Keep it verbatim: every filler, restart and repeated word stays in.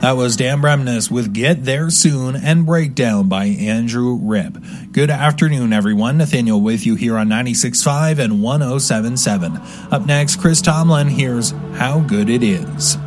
That was Dan Bremnes with Get There Soon and Breakdown by Andrew Ripp. Good afternoon, everyone. Nathaniel with you here on ninety-six point five and one oh seven point seven. Up next, Chris Tomlin. Here's How Good It Is.